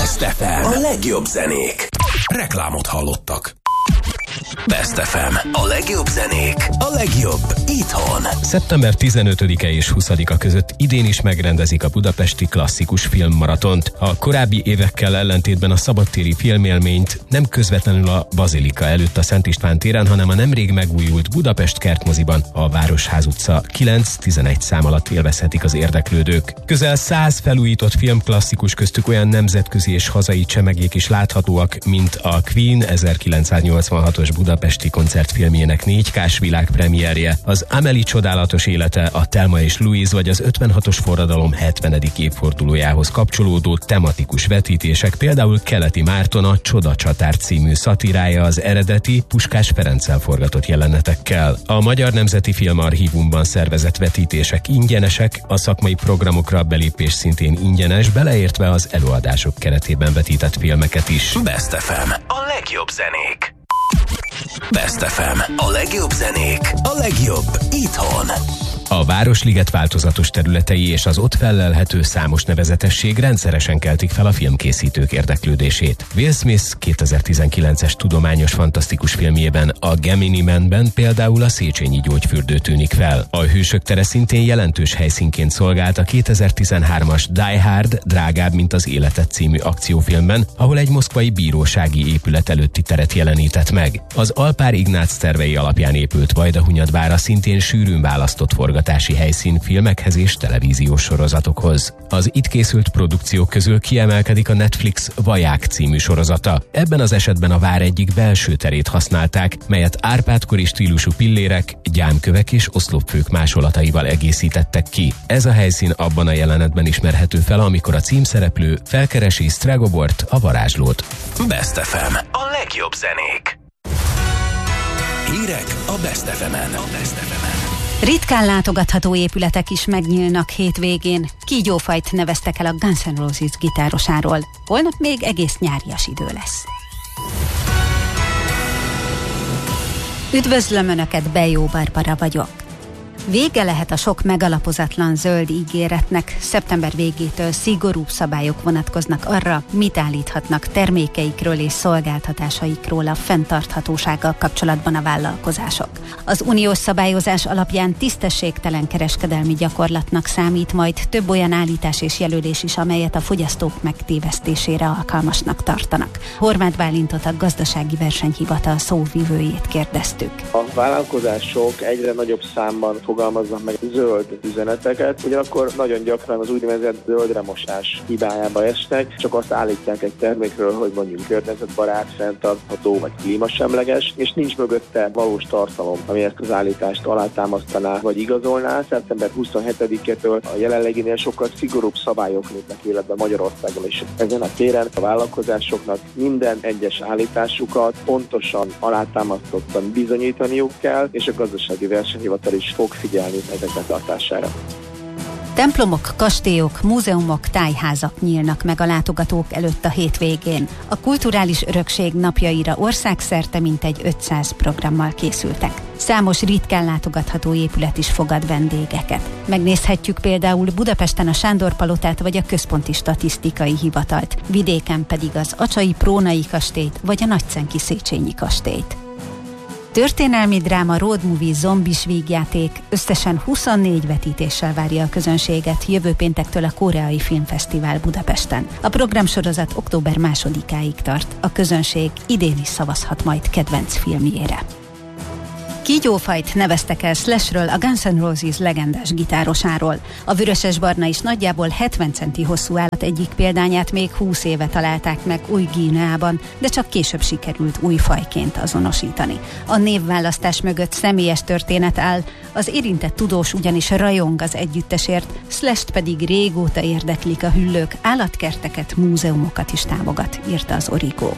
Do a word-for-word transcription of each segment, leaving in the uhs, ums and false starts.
Best ef em. A legjobb zenék. Reklámot hallottak. Best ef em. A legjobb zenék. A legjobb itthon. szeptember tizenötödike és huszadika között idén is megrendezik a budapesti klasszikus filmmaratont. A korábbi évekkel ellentétben a szabadtéri filmélményt nem közvetlenül a Bazilika előtt a Szent István téren, hanem a nemrég megújult Budapest Kertmoziban, a Városház utca kilenc-tizenegy szám alatt élvezhetik az érdeklődők. Közel száz felújított filmklasszikus, köztük olyan nemzetközi és hazai csemegék is láthatóak, mint a Queen ezerkilencszáznyolcvanhatos budapesti koncertfilmjének négy kás világpremierje, az Amélie csodálatos élete, a Thelma és Louise vagy az ötvenhatos forradalom hetvenedik évfordulójához kapcsolódó tematikus vetítések, például Keleti Márton a Csodacsatár című szatirája az eredeti Puskás Ferenccel forgatott jelenetekkel. A Magyar Nemzeti Filmarchívumban szervezett vetítések ingyenesek, a szakmai programokra belépés szintén ingyenes, beleértve az előadások keretében vetített filmeket is. Best ef em. A legjobb zenék. Best ef em. A legjobb zenék. A legjobb itthon. A Városliget változatos területei és az ott fellelhető számos nevezetesség rendszeresen keltik fel a filmkészítők érdeklődését. Will Smith kétezer-tizenkilences tudományos fantasztikus filmjében, a Gemini Man-ben például a Széchenyi gyógyfürdő tűnik fel. A Hősök tere szintén jelentős helyszínként szolgált a kétezer-tizenhármas Die Hard, drágább, mint az életed című akciófilmben, ahol egy moszkvai bírósági épület előtti teret jelenített meg. Az Alpár Ignác tervei alapján épült Vajdahunyadvára szintén sűrűn választott forgatási helyszín filmekhez és televíziós sorozatokhoz. Az itt készült produkciók közül kiemelkedik a Netflix Vaják című sorozata. Ebben az esetben a vár egyik belső terét használták, melyet Árpád-kori stílusú pillérek, gyámkövek és oszlopfők másolataival egészítettek ki. Ez a helyszín abban a jelenetben ismerhető fel, amikor a címszereplő felkeresi Stragobort, a varázslót. Best ef em. A legjobb zenék. Hírek a Best ef emen. A Best ef emen. Ritkán látogatható épületek is megnyílnak hétvégén. Kígyófajt neveztek el a Guns N' Roses gitárosáról. Holnap még egész nyárias idő lesz. Üdvözlöm Önöket, Bejó Barbara vagyok. Vége lehet a sok megalapozatlan zöld ígéretnek. Szeptember végétől szigorúbb szabályok vonatkoznak arra, mit állíthatnak termékeikről és szolgáltatásaikról a fenntarthatósággal kapcsolatban a vállalkozások. Az uniós szabályozás alapján tisztességtelen kereskedelmi gyakorlatnak számít majd több olyan állítás és jelölés is, amelyet a fogyasztók megtévesztésére alkalmasnak tartanak. Horváth Bálintot, a Gazdasági Versenyhivatal szóvivőjét kérdeztük. A vállalkozások egyre nagyobb számban fogalmaznak meg zöld üzeneteket, ugyanakkor nagyon gyakran az úgynevezett zöldremosás hibájába esnek, csak azt állítják egy termékről, hogy mondjuk környezetbarát, fenntartható vagy klímasemleges, és nincs mögötte valós tartalom, ami ezt az állítást alátámasztaná vagy igazolná. szeptember huszonhetedikétől a jelenleginél sokkal szigorúbb szabályok lépnek életbe Magyarországon is. Ezen a téren a vállalkozásoknak minden egyes állításukat pontosan alátámasztottan bizonyítaniuk kell, és a Gazdasági Versenyhivatal is fog figyelni ezek betartására. Templomok, kastélyok, múzeumok, tájházak nyílnak meg a látogatók előtt a hétvégén. A kulturális örökség napjaira országszerte mintegy ötszáz programmal készültek. Számos ritkán látogatható épület is fogad vendégeket. Megnézhetjük például Budapesten a Sándor-palotát vagy a Központi Statisztikai Hivatalt, vidéken pedig az Acsai Prónai kastélyt vagy a Nagycenki Széchenyi kastélyt. Történelmi dráma, road movie, zombis vígjáték összesen huszonnégy vetítéssel várja a közönséget jövő péntektől a Koreai Filmfesztivál Budapesten. A programsorozat október másodikáig tart. A közönség idén is szavazhat majd kedvenc filmjére. Kígyófajt neveztek el Slashről, a Guns N' Roses legendás gitárosáról. A vöröses-barna is nagyjából hetven centi hosszú állat egyik példányát még húsz éve találták meg Új-Guineában, de csak később sikerült új fajként azonosítani. A névválasztás mögött személyes történet áll, az érintett tudós ugyanis rajong az együttesért, Slash-t pedig régóta érdeklik a hüllők, állatkerteket, múzeumokat is támogat, írta az Origó.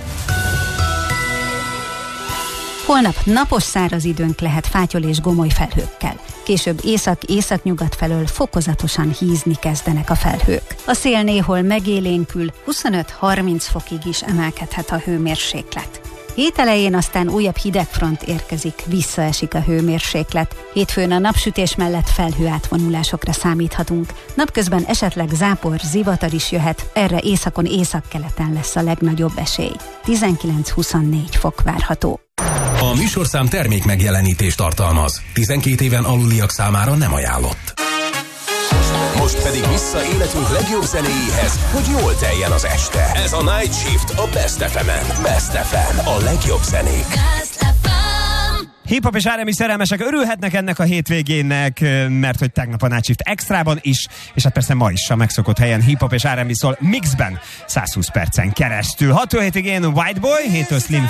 Holnap napos száraz időnk lehet fátyol és gomoly felhőkkel. Később észak-északnyugat felől fokozatosan hízni kezdenek a felhők. A szél néhol megélénkül, huszonöt-harminc fokig is emelkedhet a hőmérséklet. Hét elején aztán újabb hidegfront érkezik, visszaesik a hőmérséklet. Hétfőn a napsütés mellett felhő átvonulásokra számíthatunk. Napközben esetleg zápor, zivatar is jöhet, erre északon északkeleten lesz a legnagyobb esély. tizenkilenc-huszonnégy fok várható. A műsorszám termék megjelenítést tartalmaz. tizenkét éven aluliak számára nem ajánlott. Most pedig vissza életünk legjobb zenéjéhez, hogy jól teljen az este. Ez a Night Shift a Best ef emen. Best ef em, a legjobb zenék. Hip-hop és er and bé szerelmesek örülhetnek ennek a hétvégének, mert hogy tegnap a Night Shift extrában is, és hát persze ma is a megszokott helyen hip-hop és er and bé szól mixben százhúsz percen keresztül. hatvan hétvégén White Boy, héttől Slim